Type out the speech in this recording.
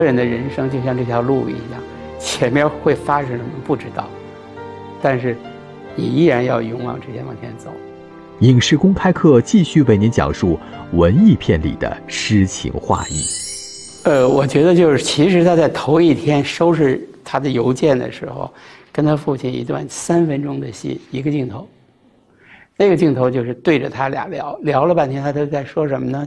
人的人生就像这条路一样，前面会发生什么不知道，但是你依然要勇往直前往前走。 影视公开课继续为您讲述文艺片里的诗情画意。 我觉得就是，其实他在头一天收拾他的邮件的时候，跟他父亲一段3分钟的戏，一个镜头。那个镜头就是对着他俩聊了半天，他都在说什么呢？